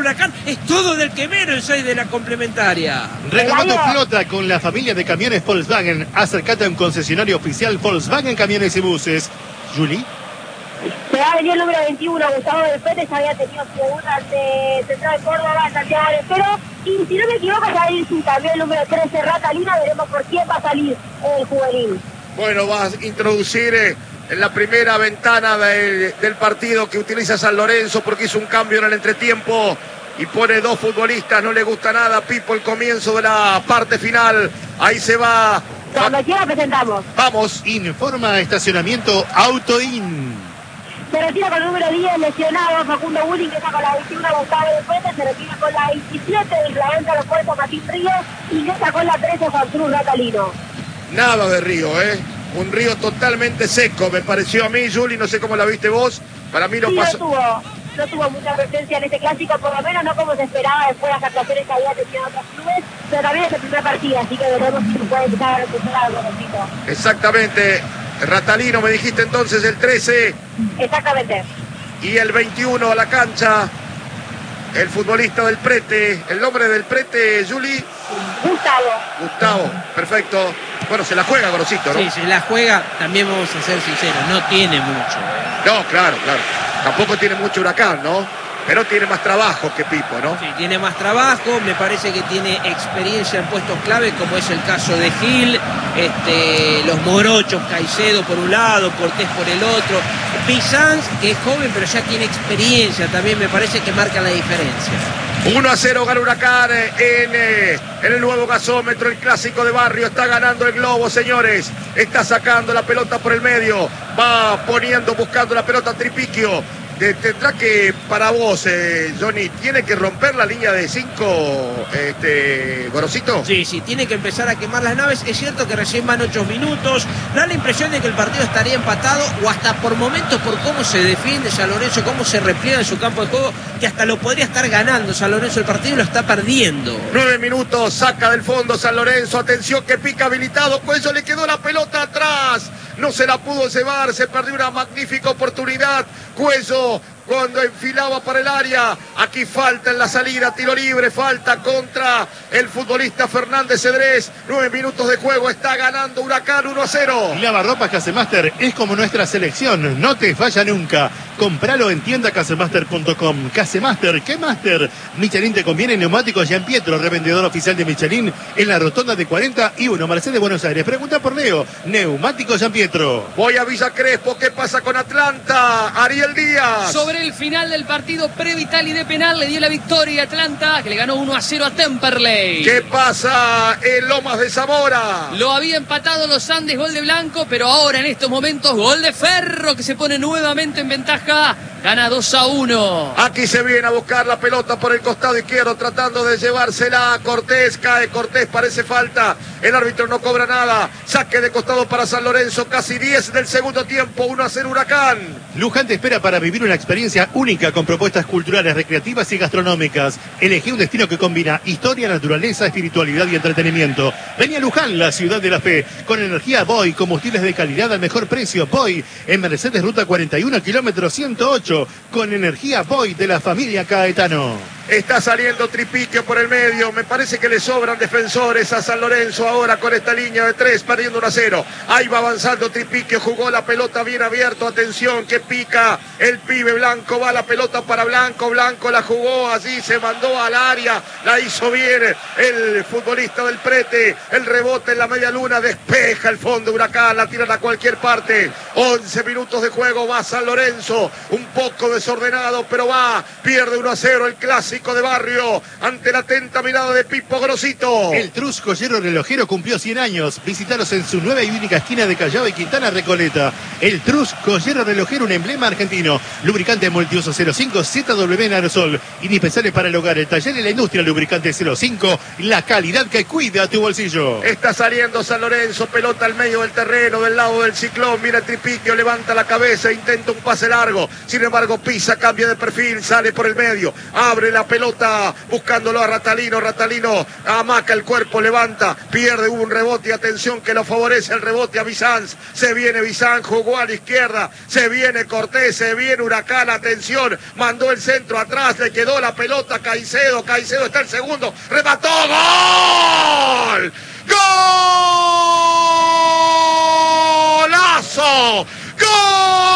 Huracán, es todo del quemero el 6 de la complementaria. Renovando flota con la familia de camiones Volkswagen. Acercate a un concesionario oficial Volkswagen Camiones y Buses. Juli. Se va a venir el número 21, Gustavo del Pete, ya había tenido su debut ante Central de Córdoba, Santiago del Estero. Y si no me equivoco, ya va a ir también el número 13, Ratalino. Veremos por quién va a salir el juvenil. Bueno, va a introducir en la primera ventana del partido que utiliza San Lorenzo, porque hizo un cambio en el entretiempo y pone 2 futbolistas. No le gusta nada Pipo el comienzo de la parte final. Ahí se va. Cuando quiera presentamos. Vamos. Informa estacionamiento Autoin. Se retira con el número 10, lesionado Facundo Bulling, que está con la 21, Gustavo del Puente. Se retira con la 27, del Claventa los Puertos, Martín Ríos. Y que está con la 13, Juan Cruz Ratalino. Nada de Río, un Río totalmente seco, me pareció a mí, Juli, no sé cómo la viste vos. Para mí no pasó. No tuvo mucha presencia en este clásico, por lo menos no como se esperaba después de las actuaciones que había tenido otros clubes, pero también es el primer partido, así que veremos si se puede empezar a recuperar algo. Exactamente. Ratalino, me dijiste entonces el 13. Exactamente. Y el 21 a la cancha, el futbolista del Prete. ¿El nombre del Prete, Juli? Gustavo, perfecto. Bueno, se la juega Gorosito, ¿no? Sí, se la juega, también vamos a ser sinceros, no tiene mucho. No, claro. Tampoco tiene mucho Huracán, ¿no? Pero tiene más trabajo que Pipo, ¿no? Sí, tiene más trabajo, me parece que tiene experiencia en puestos clave, como es el caso de Gil, los morochos, Caicedo por un lado, Cortés por el otro, Pizanz, que es joven pero ya tiene experiencia, también me parece que marca la diferencia. 1-0 gana Huracán en el nuevo gasómetro, el clásico de barrio. Está ganando el globo, señores. Está sacando la pelota por el medio. Va poniendo, buscando la pelota Tripiquio. Tendrá que, para vos, Johnny, ¿tiene que romper la línea de 5, Gorosito? Sí, tiene que empezar a quemar las naves. Es cierto que recién van 8 minutos. Da la impresión de que el partido estaría empatado, o hasta por momentos, por cómo se defiende San Lorenzo, cómo se repliega en su campo de juego, que hasta lo podría estar ganando San Lorenzo el partido y lo está perdiendo. 9 minutos, saca del fondo San Lorenzo. Atención que pica habilitado. Cuello, le quedó la pelota atrás. No se la pudo llevar, se perdió una magnífica oportunidad. Cuello, cuando enfilaba para el área. Aquí falta en la salida, tiro libre, falta contra el futbolista Fernández Cedrés. 9 minutos de juego, está ganando Huracán 1-0. Lavarropas Casemaster es como nuestra selección, no te falla nunca. Compralo en tienda casemaster.com. Casemaster, ¿qué Master? Michelin te conviene. Neumáticos Gianpietro, revendedor oficial de Michelin en la rotonda de 41, Mercedes, Buenos Aires. Pregunta por Leo. Neumáticos Gianpietro. Voy a Villa Crespo, ¿qué pasa con Atlanta? Ariel Díaz. Sobre el final del partido, Previtali de penal le dio la victoria a Atlanta, que le ganó 1-0 a Temperley. ¿Qué pasa en Lomas de Zamora? Lo había empatado los Andes, gol de Blanco, pero ahora en estos momentos gol de Ferro, que se pone nuevamente en ventaja. Gana 2-1. Aquí se viene a buscar la pelota por el costado izquierdo, tratando de llevársela a Cortés. Cae Cortés, parece falta. El árbitro no cobra nada. Saque de costado para San Lorenzo. Casi 10 del segundo tiempo. 1-0 Huracán. Luján te espera para vivir una experiencia única con propuestas culturales, recreativas y gastronómicas. Elegí un destino que combina historia, naturaleza, espiritualidad y entretenimiento. Vení a Luján, la ciudad de la fe. Con energía Boy, combustibles de calidad al mejor precio. Boy, en Mercedes, ruta 41, kilómetro 108. Con energía Boy de la familia Caetano. Está saliendo Tripiquio por el medio. Me parece que le sobran defensores a San Lorenzo ahora con esta línea de 3, perdiendo 1-0. Ahí va avanzando Tripiquio, jugó la pelota bien abierto. Atención que pica el pibe Blanco. Va la pelota para Blanco. Blanco la jugó allí, se mandó al área. La hizo bien el futbolista del Prete. El rebote en la media luna. Despeja el fondo Huracán. La tiran a cualquier parte. 11 minutos de juego. Va San Lorenzo. Un poco desordenado, pero va. Pierde 1-0 el clásico de barrio ante la atenta mirada de Pipo Grosito. El Trus Joyero Relojero cumplió 100 años. Visítalos en su nueva y única esquina de Callao y Quintana Recoleta. El Trus Joyero Relojero, un emblema argentino. Lubricante multiuso 05 ZW en aerosol. Indispensables para el hogar, el taller y la industria. Lubricante 05, la calidad que cuida tu bolsillo. Está saliendo San Lorenzo, pelota al medio del terreno, del lado del Ciclón. Mira Tripiquio, levanta la cabeza, intenta un pase largo. Sin embargo, pisa, cambia de perfil, sale por el medio, abre la pelota, buscándolo a Ratalino. Ratalino amaca el cuerpo, levanta, pierde, hubo un rebote. Atención que lo favorece el rebote a Bizanz. Se viene Bizanz, jugó a la izquierda. Se viene Cortés, se viene Huracán. Atención, mandó el centro atrás, le quedó la pelota a Caicedo. Caicedo está el segundo, remató, ¡gol! ¡Golazo! ¡Gol!